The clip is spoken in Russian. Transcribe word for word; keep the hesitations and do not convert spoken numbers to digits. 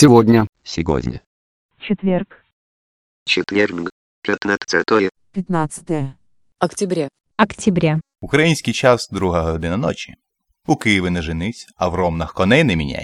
Сегодня. Сегодня. Четверг. Четверг, пятнадцатое. пятнадцатое. Октября. Октября. Український час друга година ночі. У Києві не женись, а в Ромнах коней не міняй.